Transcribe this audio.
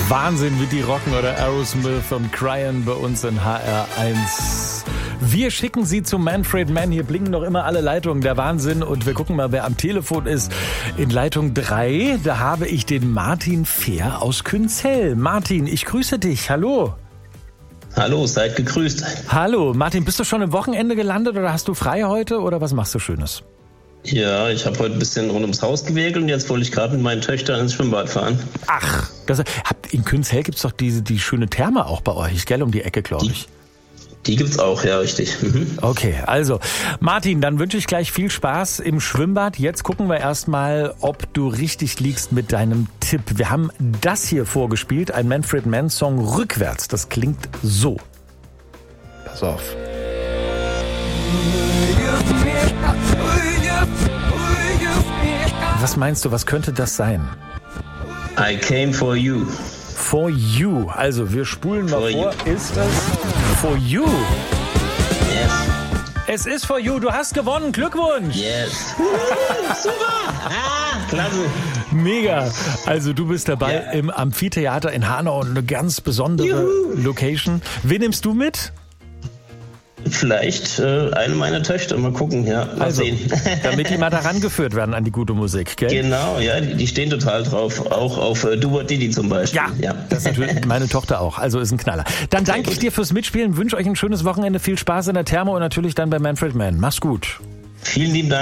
Wahnsinn, wie die rocken oder Aerosmith und Cryin' bei uns in HR1. Wir schicken Sie zu Manfred Mann. Hier blinken noch immer alle Leitungen. Der Wahnsinn. Und wir gucken mal, wer am Telefon ist. In Leitung 3, da habe ich den Martin Fehr aus Künzell. Martin, ich grüße dich. Hallo. Hallo, seid gegrüßt. Hallo. Martin, bist du schon am Wochenende gelandet oder hast du frei heute oder was machst du Schönes? Ja, ich habe heute ein bisschen rund ums Haus gewählt und jetzt wollte ich gerade mit meinen Töchtern ins Schwimmbad fahren. Ach, in Künzell gibt's doch die schöne Therme auch bei euch, gell, um die Ecke, glaube ich. Die gibt's auch, ja, richtig. Okay, also Martin, dann wünsche ich gleich viel Spaß im Schwimmbad. Jetzt gucken wir erstmal, ob du richtig liegst mit deinem Tipp. Wir haben das hier vorgespielt, ein Manfred Mann Song rückwärts. Das klingt so. Pass auf. Was meinst du, was könnte das sein? I came for you. For you. Also wir spulen mal vor. Ist das For you? Yes. Es ist For you. Du hast gewonnen. Glückwunsch. Yes. Super. Klasse. Mega. Also du bist dabei im Amphitheater in Hanau und eine ganz besondere Location. Wen nimmst du mit? Vielleicht eine meiner Töchter, mal gucken, ja, mal sehen. Damit die mal da rangeführt werden an die gute Musik, gell? Genau, ja, die stehen total drauf, auch auf Duba Didi zum Beispiel. Ja, das ist natürlich meine Tochter auch, also ist ein Knaller. Dann danke ich dir fürs Mitspielen, wünsche euch ein schönes Wochenende, viel Spaß in der Therme und natürlich dann bei Manfred Mann. Mach's gut. Vielen lieben Dank.